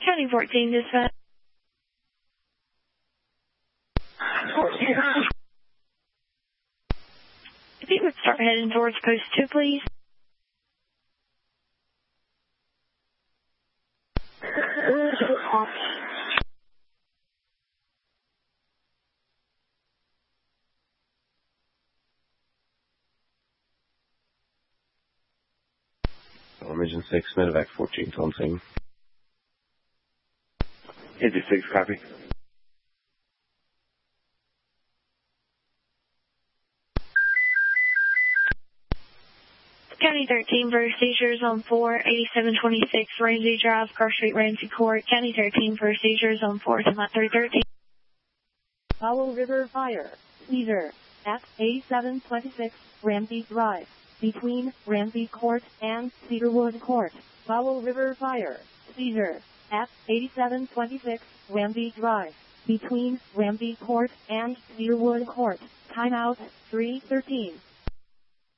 County 14 dispatch. 14. If you would start heading towards post 2, please. Mission 6, Medevac 14, on scene. Engine 6, copy. County 13 for seizures on 4, 8726 Ramsey Drive, Car Street, Ramsey Court. County 13 for seizures on 4, 313. Powell River Fire. Seizure at 8726 Ramsey Drive, between Ramsey Court and Cedarwood Court. Powell River Fire. Seizure at 8726 Ramsey Drive, between Ramsey Court and Cedarwood Court. Timeout 313.